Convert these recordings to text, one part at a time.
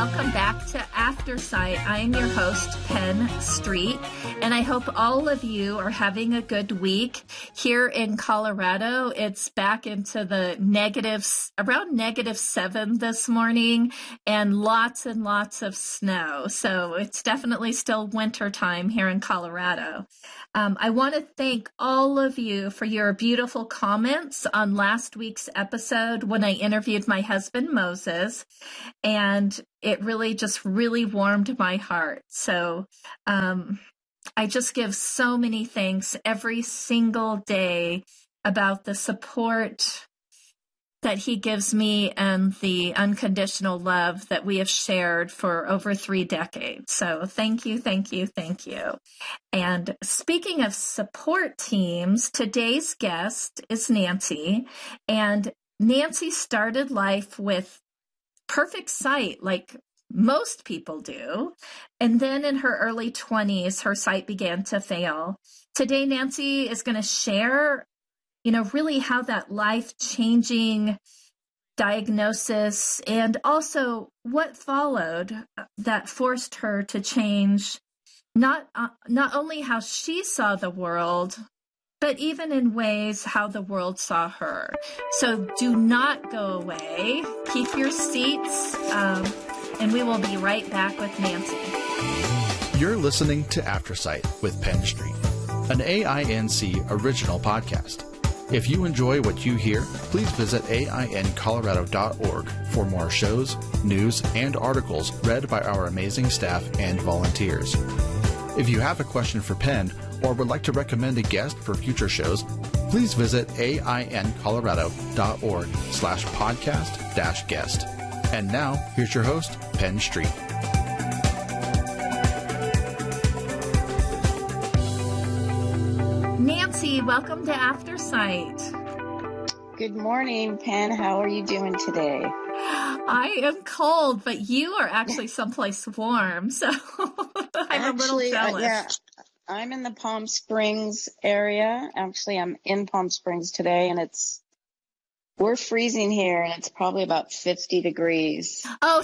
welcome back to Aftersight. I am your host, Penn Street, and I hope all of you are having a good week. Here in Colorado, it's back into the around -7 this morning, and lots of snow. So it's definitely still winter time here in Colorado. I want to thank all of you for your beautiful comments on last week's episode when I interviewed my husband, Moses, and it really warmed my heart. So I just give so many thanks every single day about the support that he gives me and the unconditional love that we have shared for over 3 decades. So thank you. And speaking of support teams, today's guest is Nancy. And Nancy started life with perfect sight, like most people do. And then in her early 20s, her sight began to fail. Today, Nancy is going to share really how that life-changing diagnosis and also what followed that forced her to change not only how she saw the world, but even in ways how the world saw her. So do not go away. Keep your seats, and we will be right back with Nancy. You're listening to Aftersight with Penn Street, an AINC original podcast. If you enjoy what you hear, please visit aincolorado.org for more shows, news, and articles read by our amazing staff and volunteers. If you have a question for Penn or would like to recommend a guest for future shows, please visit aincolorado.org/podcast-guest. And now, here's your host, Penn Street. Nancy, welcome to Aftersight. Good morning, Penn. How are you doing today? I am cold, but you are actually someplace warm, so I'm a little jealous. Yeah, I'm in the Palm Springs area. Actually, I'm in Palm Springs today, and we're freezing here, and it's probably about 50 degrees. Oh,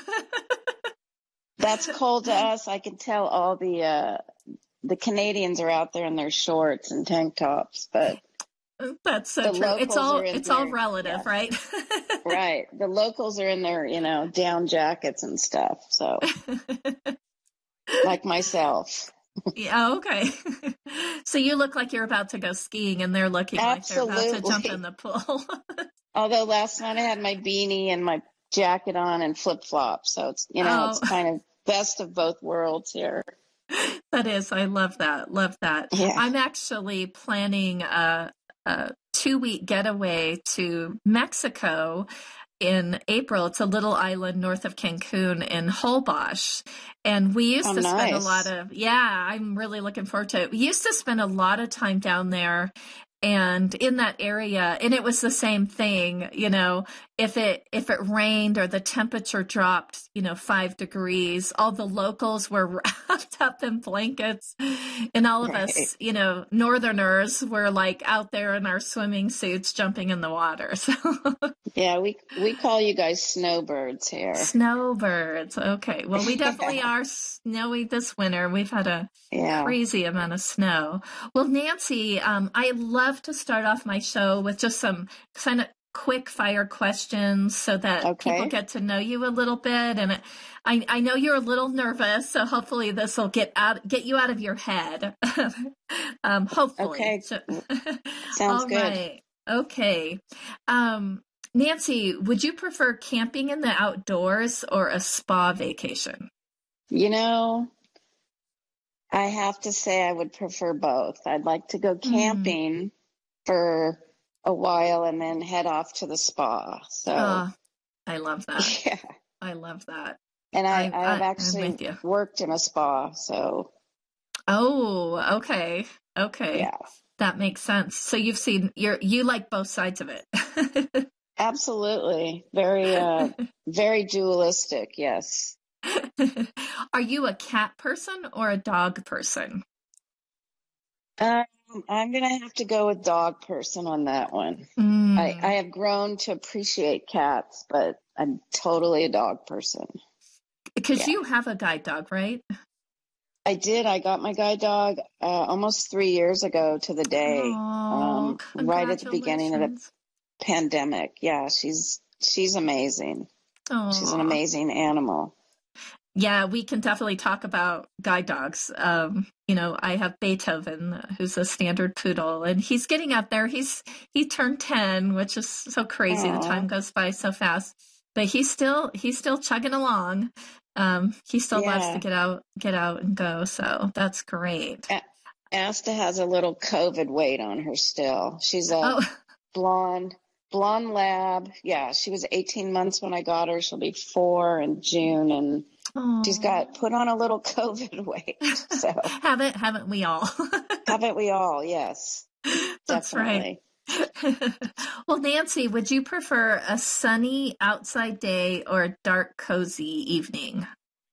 that's cold to us. I can tell all the Canadians are out there in their shorts and tank tops, but that's so true. It's all relative, yeah. Right? Right. The locals are in their, down jackets and stuff. So like myself. Yeah. Okay. So you look like you're about to go skiing and they're looking Absolutely. Like they're about to jump in the pool. Although last night I had my beanie and my jacket on and flip flops. So it's, it's kind of best of both worlds here. That is. I love that. Yeah. I'm actually planning a 2-week getaway to Mexico in April. It's a little island north of Cancun in Holbox. And we used to spend a lot of, I'm really looking forward to it. We used to spend a lot of time down there and in that area. And it was the same thing, if it rained or the temperature dropped, 5 degrees, all the locals were wrapped up in blankets, and all of us, Northerners were like out there in our swimming suits jumping in the water. So yeah, we call you guys snowbirds here. Snowbirds. Okay. Well, we definitely are snowy this winter. We've had a crazy amount of snow. Well, Nancy, I love to start off my show with just some kind of quick fire questions so that people get to know you a little bit. And I know you're a little nervous, so hopefully this will get you out of your head. Hopefully. Okay. Sounds good. Right. Okay. Nancy, would you prefer camping in the outdoors or a spa vacation? I have to say I would prefer both. I'd like to go camping for a while and then head off to the spa. So I love that. Yeah. I love that. And I've actually worked in a spa, so. Oh, okay. Yeah. That makes sense. So you like both sides of it. Absolutely. Very, very dualistic. Yes. Are you a cat person or a dog person? I'm going to have to go with dog person on that one. I have grown to appreciate cats, but I'm totally a dog person. Because you have a guide dog, right? I did. I got my guide dog almost 3 years ago to the day, Oh, right at the beginning of the congratulations. pandemic. Yeah, she's amazing. She's an Oh, amazing animal. yeah, we can definitely talk about guide dogs. I have Beethoven, who's a standard poodle, and he's getting up there. He turned 10, which is so crazy. The time Oh, goes by so fast. But he's still chugging along. He still loves to yeah. get out and go. So that's great. Asta has a little COVID weight on her still. She's a Oh, blonde lab. Yeah, she was 18 months when I got her. She'll be 4 in June, and she's oh, got put on a little COVID weight. So haven't we all? haven't we all? Yes, That's right. definitely. Well, Nancy, would you prefer a sunny outside day or a dark, cozy evening?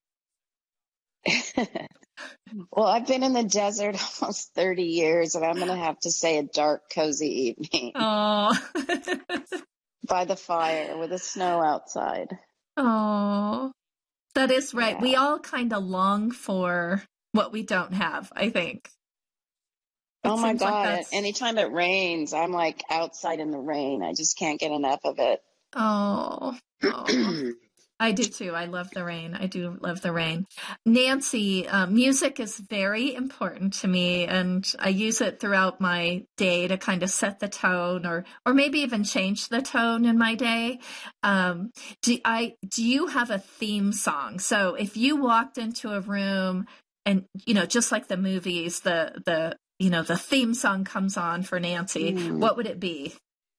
Well, I've been in the desert almost 30 years, and I'm going to have to say a dark, cozy evening Oh, by the fire with the snow outside. oh, that is right. We Yeah. all kind of long for what we don't have, I think. Oh It my seems like God. that's, Anytime it rains, I'm like outside in the rain. I just can't get enough of it. oh, oh. I do too. I love the rain. I do love the rain. Nancy, music is very important to me, and I use it throughout my day to kind of set the tone, or maybe even change the tone in my day. Do you have a theme song? So if you walked into a room and just like the movies, the theme song comes on for Nancy, Hmm. what would it be?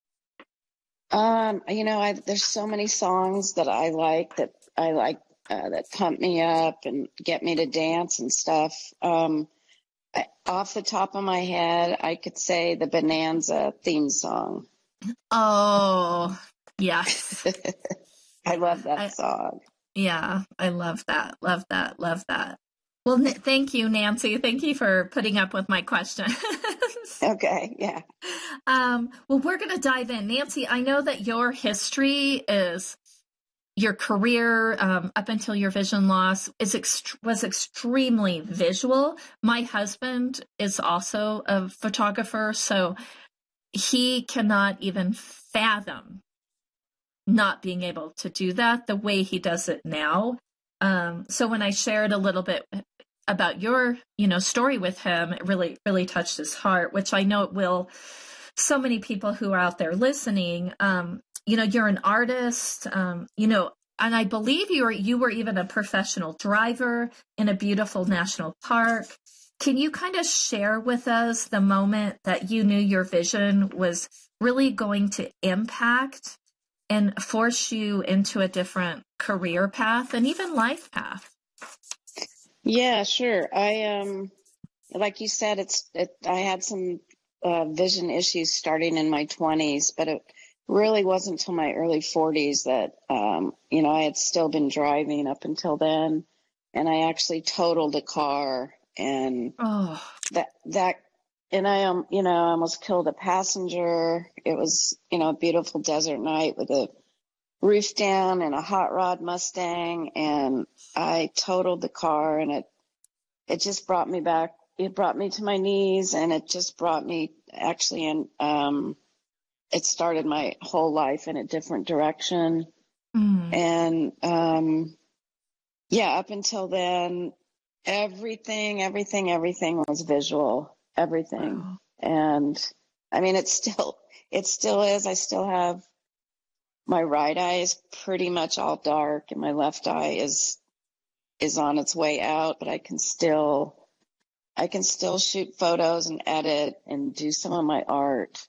There's so many songs that I like that pump me up and get me to dance and stuff. Off the top of my head, I could say the Bonanza theme song. Oh, yes. I love that I, song. Yeah, I love that. Love that. Love that. Well, thank you, Nancy. Thank you for putting up with my questions. Okay, yeah. Well, we're going to dive in. Nancy, I know that your history is your career up until your vision loss was extremely visual. My husband is also a photographer, so he cannot even fathom not being able to do that the way he does it now. So when I shared a little bit about your, story with him, it really, really touched his heart, which I know it will so many people who are out there listening. You're an artist, and I believe you were even a professional driver in a beautiful national park. Can you kind of share with us the moment that you knew your vision was really going to impact and force you into a different career path and even life path? Yeah, sure. Like you said, I had some vision issues starting in my 20s, but it really wasn't until my early 40s that I had still been driving up until then, and I actually totaled a car, and Oh, and I almost killed a passenger. It was a beautiful desert night with a roof down and a hot rod Mustang, and I totaled the car, and it just brought me back. It brought me to my knees, and it just brought me actually in. It started my whole life in a different direction, and up until then, everything was visual. Everything, wow. and I mean, it still is. I still have. My right eye is pretty much all dark, and my left eye is on its way out, but I can still shoot photos and edit and do some of my art.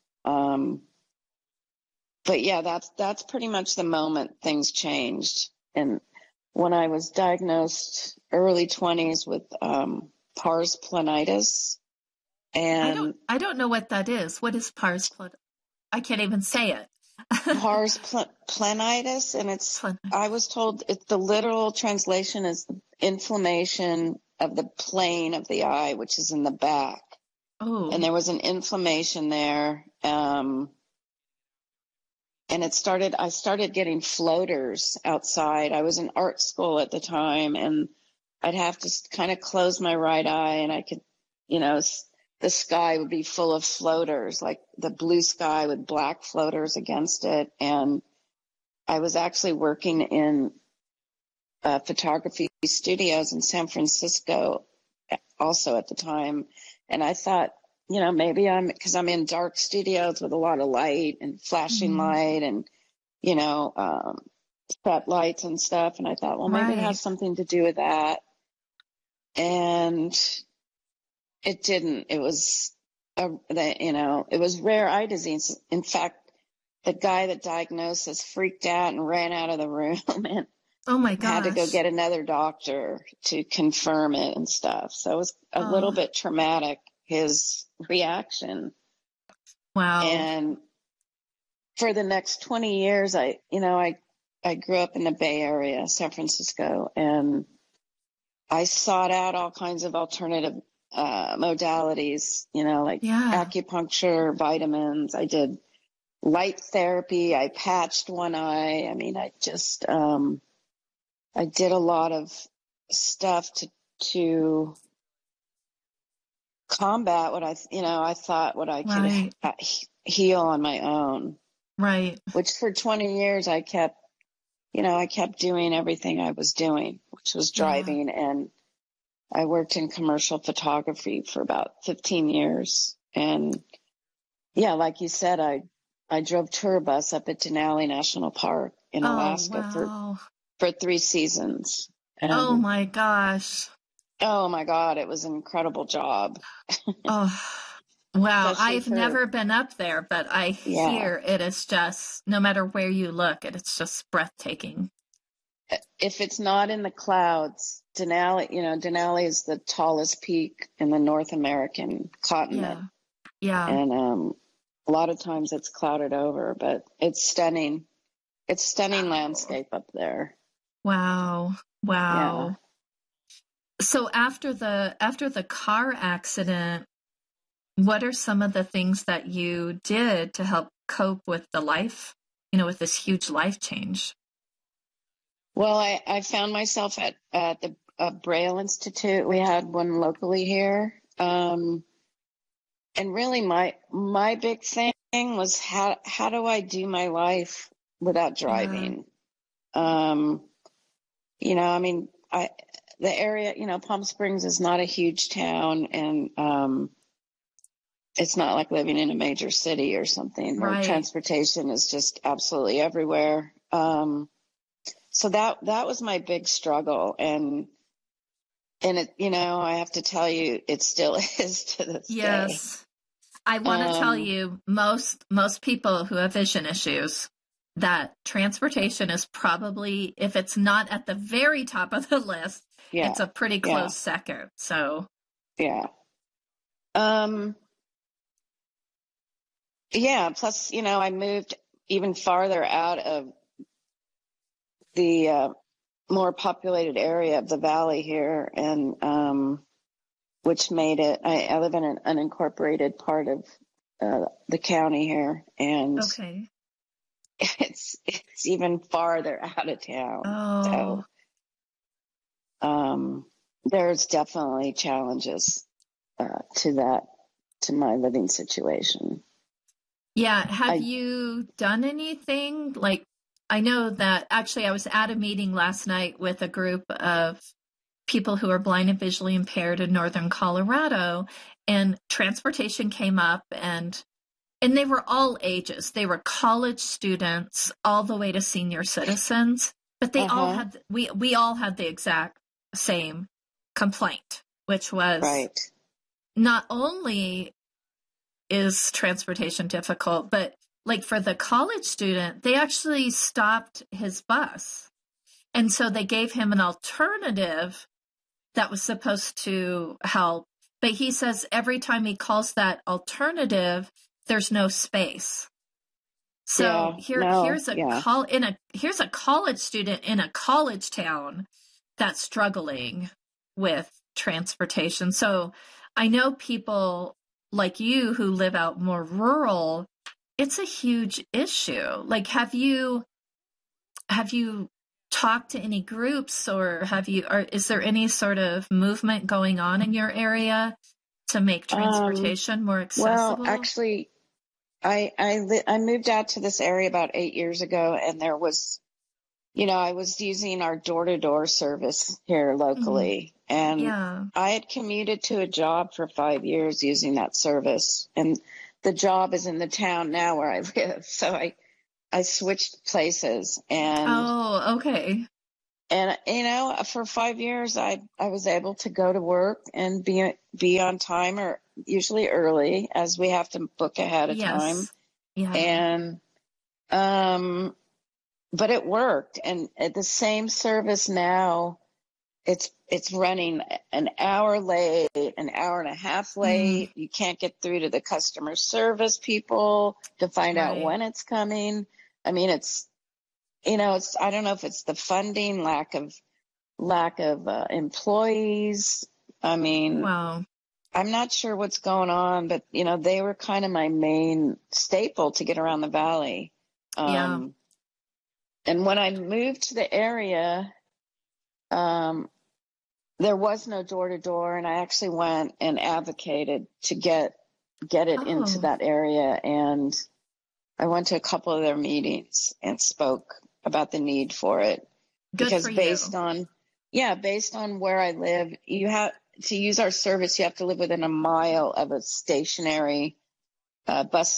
But yeah, that's pretty much the moment things changed. And when I was diagnosed early 20s with pars planitis, and I don't know what that is. What is pars planitis? I can't even say it. pars planitis, and I was told the literal translation is inflammation of the plane of the eye, which is in the back. Oh. And there was an inflammation there. And I started getting floaters outside. I was in art school at the time, and I'd have to kind of close my right eye, and I could, the sky would be full of floaters, like the blue sky with black floaters against it. And I was actually working in photography studios in San Francisco also at the time. And I thought, maybe because I'm in dark studios with a lot of light and flashing light and, spotlights and stuff. And I thought, well, maybe it has something to do with that. And it didn't. It was, it was rare eye disease. In fact, the guy that diagnosed us freaked out and ran out of the room and oh my gosh, had to go get another doctor to confirm it and stuff. So it was a little bit traumatic, his reaction. Wow. And for the next 20 years, I grew up in the Bay Area, San Francisco, and I sought out all kinds of alternative modalities, like acupuncture, vitamins. I did light therapy. I patched one eye. I mean, I just, I did a lot of stuff to combat what I thought what I could heal on my own. Right. Which for 20 years I kept doing everything I was doing, which was driving. And I worked in commercial photography for about 15 years. And like you said, I drove tour bus up at Denali National Park in Alaska for 3 seasons. And, oh my gosh. Oh my God. It was an incredible job. Oh, wow. I've never been up there, but I hear it is just, no matter where you look, it's just breathtaking. If it's not in the clouds, Denali is the tallest peak in the North American continent. Yeah. And a lot of times it's clouded over, but it's stunning. It's stunning landscape up there. Wow. Yeah. So after the car accident, what are some of the things that you did to help cope with the life, with this huge life change? Well, I found myself at the Braille Institute. We had one locally here. And really my big thing was how do I do my life without driving? The area, Palm Springs is not a huge town, and it's not like living in a major city or something where transportation is just absolutely everywhere. So that was my big struggle. And it, I have to tell you, it still is to this day. Yes. I want to tell you, most people who have vision issues, that transportation is probably, if it's not at the very top of the list, it's a pretty close second. So. Yeah. Plus, I moved even farther out of the more populated area of the valley here, and which made it. I live in an unincorporated part of the county here, and it's even farther out of town. Oh. So there's definitely challenges to my living situation. Yeah. Have you done anything? Like, I know that actually I was at a meeting last night with a group of people who are blind and visually impaired in northern Colorado, and transportation came up, and they were all ages. They were college students all the way to senior citizens, but they all had, we all had the exact same complaint, which was not only is transportation difficult, but like for the college student, they actually stopped his bus. And so they gave him an alternative that was supposed to help. But he says every time he calls that alternative, there's no space. So here's a college student in a college town that's struggling with transportation. So I know people like you who live out more rural, it's a huge issue. Like, have you talked to any groups, or is there any sort of movement going on in your area to make transportation more accessible? Well, actually, I moved out to this area about 8 years ago, and there was, I was using our door-to-door service here locally, and I had commuted to a job for 5 years using that service, and the job is in the town now where I live. So I switched places, and okay. And for 5 years, I was able to go to work and be on time, or usually early, as we have to book ahead of time. Yeah. And but it worked. And at the same service now, it's running an hour late, an hour and a half late. You can't get through to the customer service people to find out when it's coming. I mean, it's I don't know if it's the funding, lack of employees. I mean, wow. I'm not sure what's going on, but they were kind of my main staple to get around the valley. And when I moved to the area, there was no door to door, and I actually went and advocated to get it into that area. And I went to a couple of their meetings and spoke about the need for it. Good because for based on where I live, you have to use our service. You have to live within a mile of a stationary bus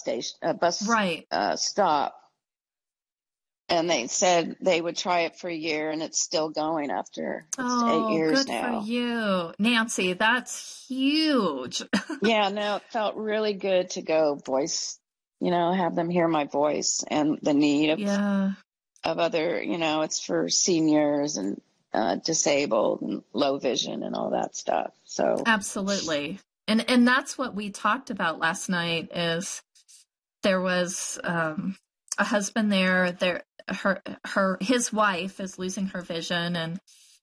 stop. And they said they would try it for a year, and it's still going after 8 years now. Good for you, Nancy. That's huge. Yeah, no, it felt really good to go voice, have them hear my voice and the need of other, it's for seniors and disabled and low vision and all that stuff. So absolutely. And that's what we talked about last night. Is there was a husband there, his wife is losing her vision, and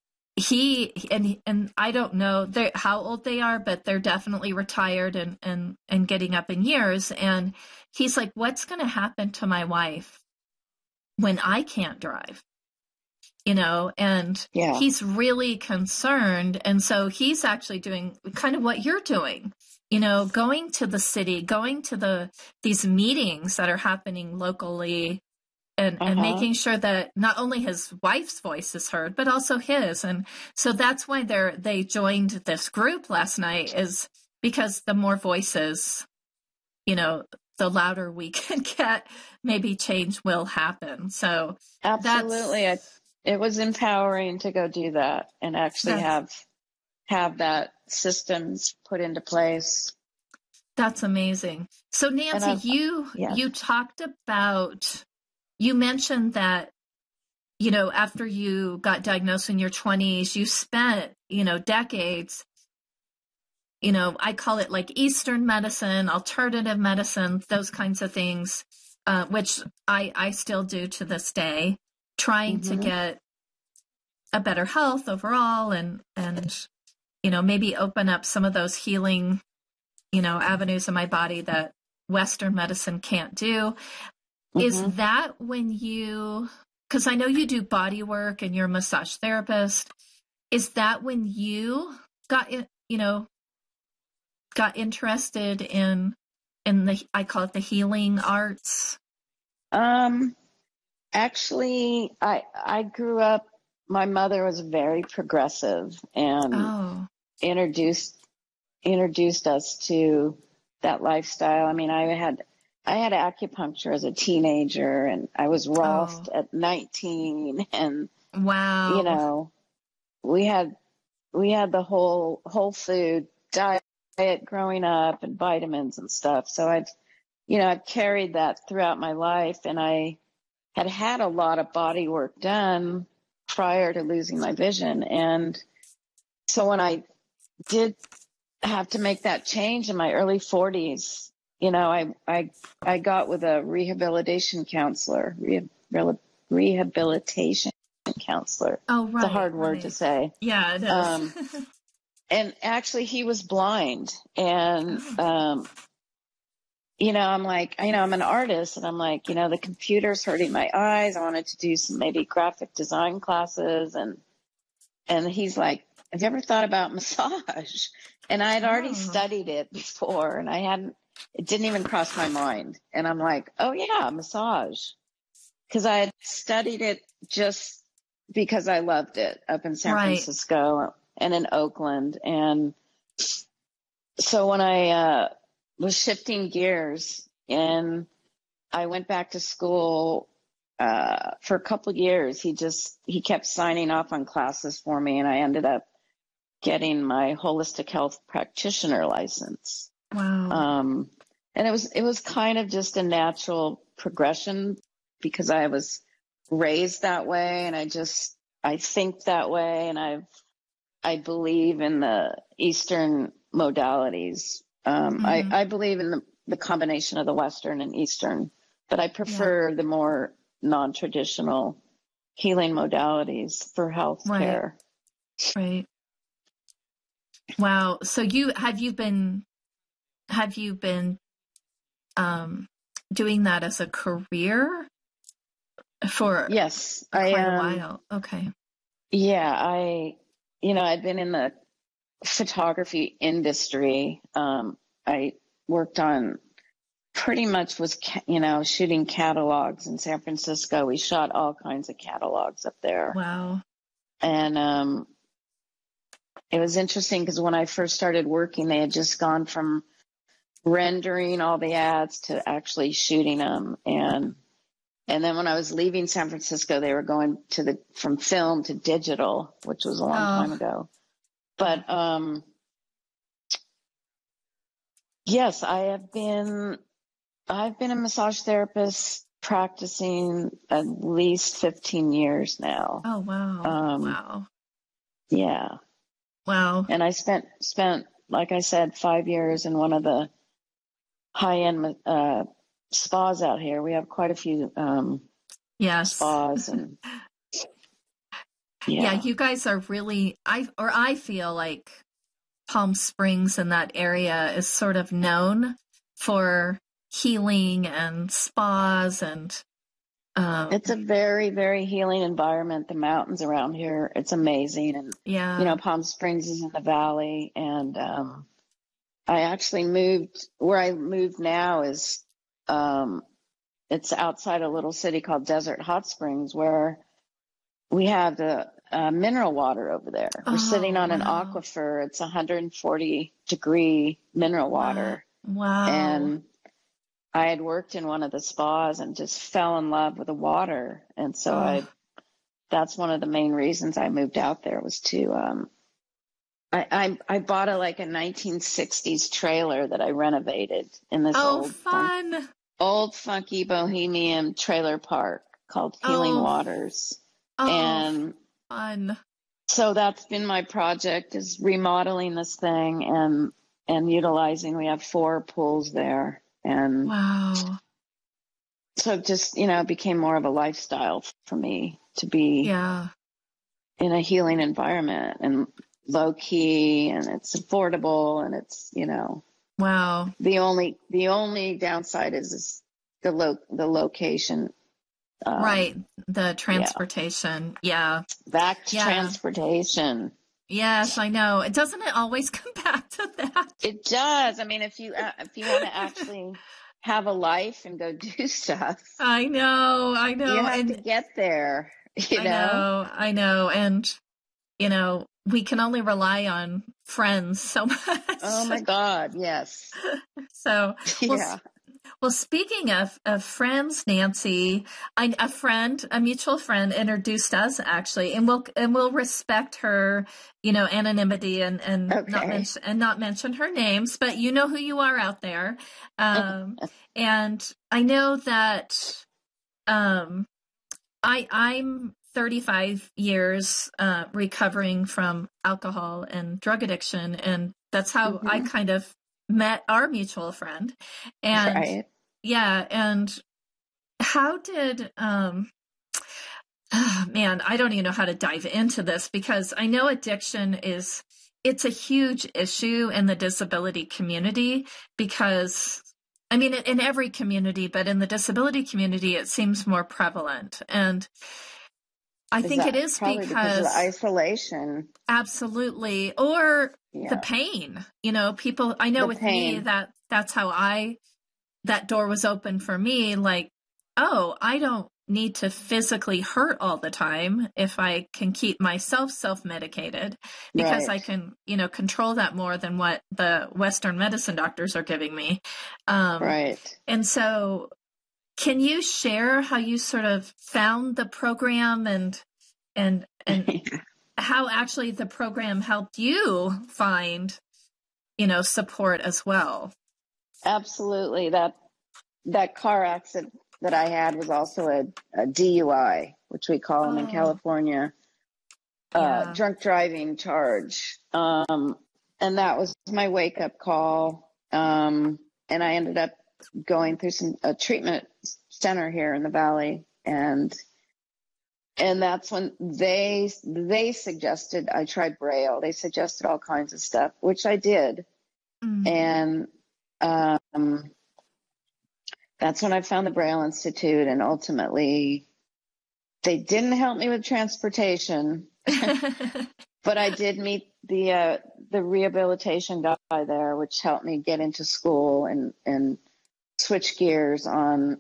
and I don't know how old they are, but they're definitely retired and getting up in years. And he's like, what's going to happen to my wife when I can't drive? And he's really concerned. And so he's actually doing kind of what you're doing, going to the city, going to these meetings that are happening locally, and making sure that not only his wife's voice is heard, but also his. And so that's why they joined this group last night, is because the more voices, the louder we can get, maybe change will happen. So absolutely. It was empowering to go do that and actually have that systems put into place. That's amazing. So Nancy, you talked about, you mentioned that, after you got diagnosed in your 20s, you spent, decades, I call it like Eastern medicine, alternative medicine, those kinds of things, which I still do to this day, trying to get a better health overall and maybe open up some of those healing, avenues in my body that Western medicine can't do. Is that when because I know you do body work and you're a massage therapist, is that when you got interested in I call it the healing arts? Actually, I grew up, my mother was very progressive and introduced us to that lifestyle. I mean, I had acupuncture as a teenager, and I was Rolfed at 19, and wow, we had the whole food diet growing up, and vitamins and stuff. So I've carried that throughout my life, and I had a lot of body work done prior to losing my vision. And so when I did have to make that change in my early 40s, I got with a rehabilitation counselor. Rehabilitation counselor. Oh, right. It's a hard word to say. Yeah, it is. And actually, he was blind, and I'm like, I'm an artist, and I'm like, the computer's hurting my eyes. I wanted to do some maybe graphic design classes. And he's like, have you ever thought about massage? And I had already studied it before, and it didn't even cross my mind. And I'm like, oh yeah, massage. Because I had studied it just because I loved it up in San Francisco and in Oakland. And so when I was shifting gears, and I went back to school for a couple of years, he kept signing off on classes for me, and I ended up getting my holistic health practitioner license. Wow. And it was kind of just a natural progression because I was raised that way, and I think that way, and I believe in the Eastern modalities. I believe in the combination of the Western and Eastern, but I prefer the more non-traditional healing modalities for health care. Right. Wow. So have you been doing that as a career for yes, quite a while? Okay. Yeah, I've been in the photography industry. I worked on pretty much shooting catalogs in San Francisco. We shot all kinds of catalogs up there. Wow. And it was interesting because when I first started working, they had just gone from rendering all the ads to actually shooting them. And then when I was leaving San Francisco, they were going from film to digital, which was a long time ago. But yes, I've been a massage therapist practicing at least 15 years now. Oh, wow. Wow. Yeah. Wow. And I spent, like I said, 5 years in one of the high-end spas out here. We have quite a few spas. And yeah, you guys are really, I feel like Palm Springs in that area is sort of known for healing and spas, and it's a very, very healing environment. The mountains around here, it's amazing. And Palm Springs is in the valley, and I actually moved where I moved now is it's outside a little city called Desert Hot Springs, where we have the mineral water over there. We're sitting on an aquifer. It's 140-degree mineral water. Wow. And I had worked in one of the spas and just fell in love with the water. And so that's one of the main reasons I moved out there, was to, I bought a 1960s trailer that I renovated in this old funky bohemian trailer park called Healing Waters. And fun. So that's been my project, is remodeling this thing and utilizing. We have 4 pools there. And wow. So just, it became more of a lifestyle for me to be in a healing environment, and low key, and it's affordable, and it's, wow. The only downside is the location. Right. The transportation. Yeah. Transportation. Yes, I know. Doesn't it always come back to that? It does. I mean, if you want to actually have a life and go do stuff. I know. You have to get there, I know. And, we can only rely on friends so much. Oh my God. Yes. So, well, speaking of friends, Nancy, a mutual friend introduced us, actually, and we'll respect her, anonymity and not mention her names, but you know who you are out there. And I know that I'm 35 years recovering from alcohol and drug addiction, and that's how I kind of met our mutual friend. And and how did man, I don't even know how to dive into this, because I know addiction it's a huge issue in the disability community, because I mean, in every community, but in the disability community, it seems more prevalent. And I think it is because of the isolation. Absolutely. Or the pain, people, I know with me that's how that door was open for me. Like, oh, I don't need to physically hurt all the time if I can keep myself self-medicated, because I can, control that more than what the Western medicine doctors are giving me. Right. And so can you share how you sort of found the program and how actually the program helped you find, support as well? Absolutely. That car accident that I had was also a DUI, which we call them in California, drunk driving charge. And that was my wake up call. And I ended up going through a treatment center here in the Valley. And that's when they suggested I tried Braille. They suggested all kinds of stuff, which I did. Mm-hmm. And, that's when I found the Braille Institute, and ultimately they didn't help me with transportation, but I did meet the rehabilitation guy there, which helped me get into school and switch gears on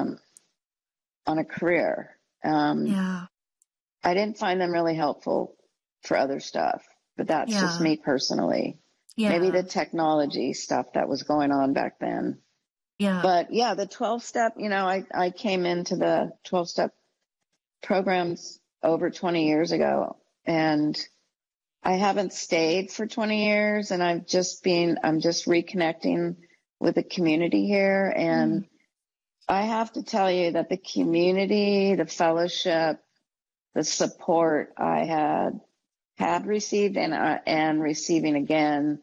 a career. I didn't find them really helpful for other stuff, but that's just me personally. Maybe the technology stuff that was going on back then. But the 12-step, I came into the 12-step programs over 20 years ago, and I haven't stayed for 20 years, and I'm just reconnecting with the community here. And I have to tell you that the community, the fellowship, the support I had received and receiving again,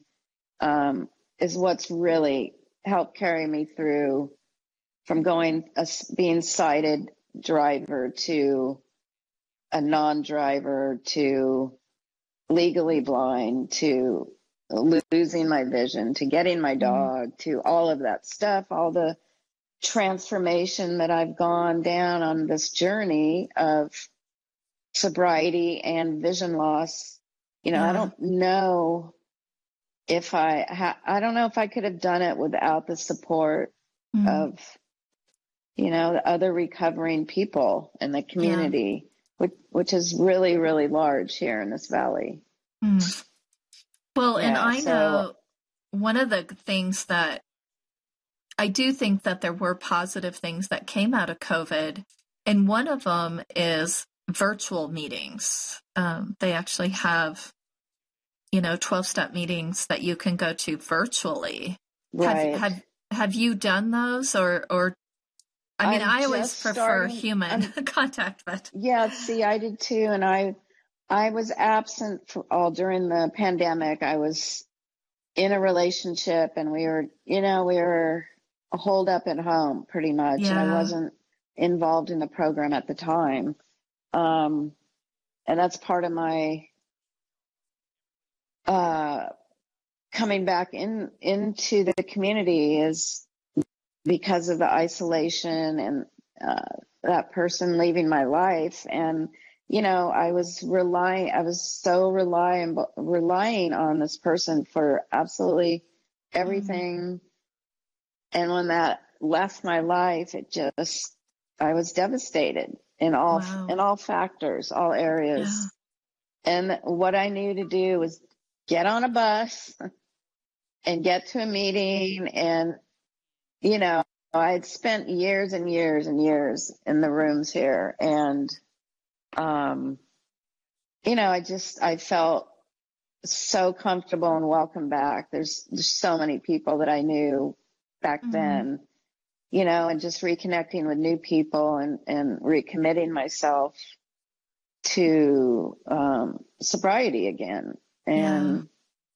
is what's really helped carry me through from being sighted driver to a non-driver to legally blind to losing my vision to getting my dog to all of that stuff, all the transformation that I've gone down on this journey of sobriety and vision loss. I don't know if I don't know if I could have done it without the support of, the other recovering people in the community, which is really, really large here in this valley. Well, and I know one of the things that I do think that there were positive things that came out of COVID, and one of them is virtual meetings. They actually have 12-step meetings that you can go to virtually. Right. Have you done those or I mean, I always prefer human contact, but see, I did too. And I was absent during the pandemic. I was in a relationship, and we were holed up at home pretty much. And I wasn't involved in the program at the time. And that's part of my coming back into the community is because of the isolation and that person leaving my life. And I was so relying on this person for absolutely everything. And when that left my life, I was devastated in all factors, all areas. And what I knew to do was get on a bus and get to a meeting. And, I had spent years and years and years in the rooms here. And, I felt so comfortable and welcome back. There's so many people that I knew back then, and just reconnecting with new people and recommitting myself to sobriety again. And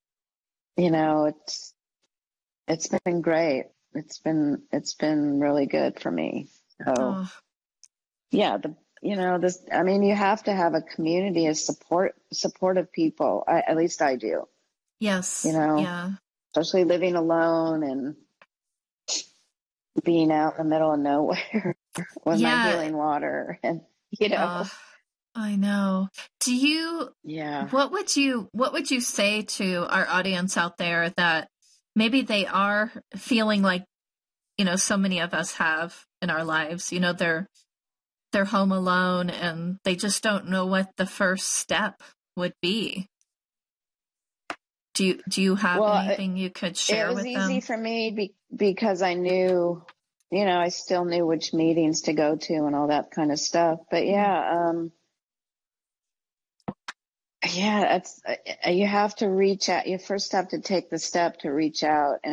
it's been great. It's been really good for me. So you have to have a community of supportive people. At least I do. Yes. Especially living alone, and being out in the middle of nowhere with my healing water, and I know. What would you say to our audience out there that maybe they are feeling like, so many of us have in our lives, they're home alone and they just don't know what the first step would be. Do you have anything you could share with them? It was easy for me because I knew, I still knew which meetings to go to and all that kind of stuff. But it's you have to reach out. You first have to take the step to reach out